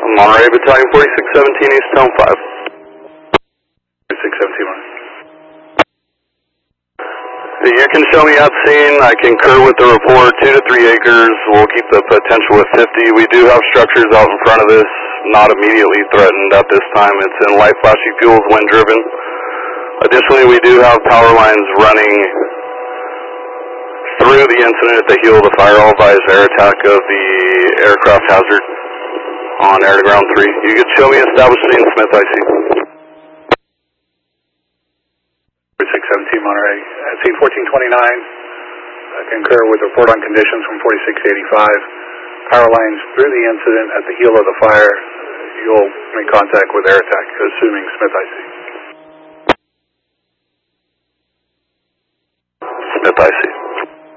Monterey Battalion 4617 East Town 5. 4617 Monterey. You can show me at scene. I concur with the report. 2 to 3 acres. We'll keep the potential at 50. We do have structures out in front of us, not immediately threatened at this time. It's in light flashy fuels, wind driven. Additionally, we do have power lines running through the incident at the heel of the fire. All advise air attack of the aircraft hazard on air to ground 3. You could show me established scene Smith IC. 4617 Monterey. At scene 1429, I concur with the report on conditions from 4685. Power lines through the incident at the heel of the fire. You'll make contact with air attack, assuming Smith IC. Smith IC.